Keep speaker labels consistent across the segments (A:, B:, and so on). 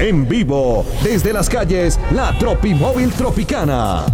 A: En vivo, desde las calles, la Tropimóvil Tropicana.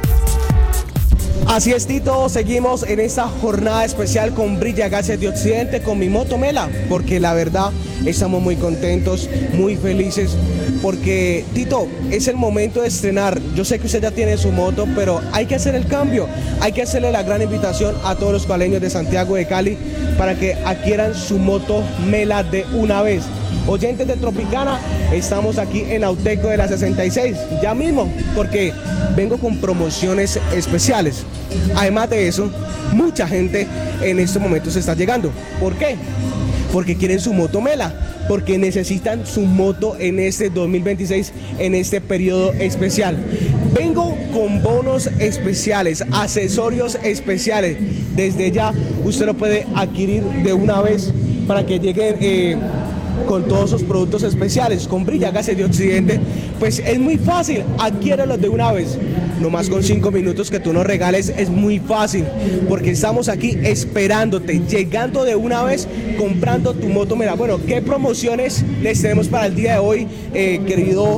B: Así es, Tito, seguimos en esta jornada especial con Brilla Gases de Occidente, con mi moto Mela, porque la verdad estamos muy contentos, muy felices, porque, Tito, es el momento de estrenar. Yo sé que usted ya tiene su moto, pero hay que hacer el cambio, hay que hacerle la gran invitación a todos los caleños de Santiago de Cali para que adquieran su moto Mela de una vez. Oyentes de Tropicana, estamos aquí en Auteco de la 66, ya mismo, porque vengo con promociones especiales. Además de eso, mucha gente en estos momentos está llegando. ¿Por qué? Porque quieren su moto Mela, porque necesitan su moto en este 2026, en este periodo especial. Vengo con bonos especiales, accesorios especiales. Desde ya usted lo puede adquirir de una vez para que lleguen con todos sus productos especiales. Con Brilla Gases de Occidente, pues es muy fácil, adquiérelos de una vez. No más con 5 minutos que tú nos regales, es muy fácil, porque estamos aquí esperándote, llegando de una vez, comprando tu moto Mela. Bueno, ¿qué promociones les tenemos para el día de hoy, querido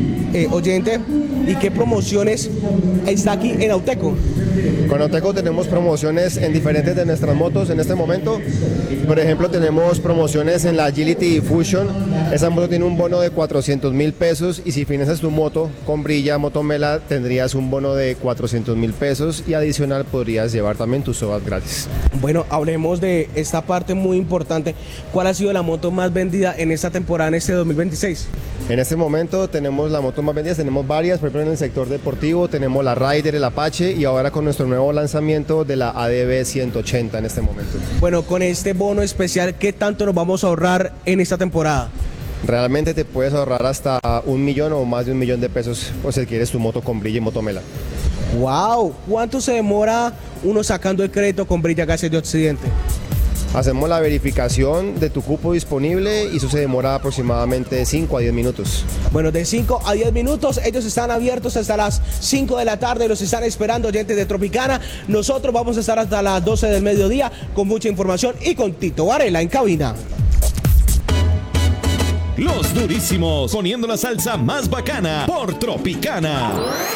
B: oyente? ¿Y qué promociones está aquí en Auteco?
C: Con Auteco tenemos promociones en diferentes de nuestras motos en este momento. Por ejemplo, tenemos promociones en la Agility Fusion. Esa moto tiene un bono de 400.000 pesos y si financias tu moto con Brilla Moto Mela tendrías un bono de 400.000 pesos y adicional podrías llevar también tus sogas gratis.
B: Bueno, hablemos de esta parte muy importante. ¿Cuál ha sido la moto más vendida en esta temporada, en este 2026?
C: En este momento tenemos la moto más vendida, tenemos varias, por ejemplo en el sector deportivo tenemos la Rider, el Apache y ahora con nuestro nuevo lanzamiento de la ADB 180 en este momento.
B: Bueno, con este bono especial, ¿qué tanto nos vamos a ahorrar en esta temporada?
C: Realmente te puedes ahorrar hasta 1 millón o más de 1 millón de pesos o si quieres tu moto con Brilla y Moto Mela.
B: ¡Wow! ¿Cuánto se demora uno sacando el crédito con Brilla Gases de Occidente?
C: Hacemos la verificación de tu cupo disponible y eso se demora aproximadamente 5 a 10 minutos.
B: Bueno, de 5 a 10 minutos, ellos están abiertos hasta las 5 de la tarde, los están esperando, oyentes de Tropicana. Nosotros vamos a estar hasta las 12 del mediodía con mucha información y con Tito Varela en cabina.
A: Los durísimos, poniendo la salsa más bacana por Tropicana.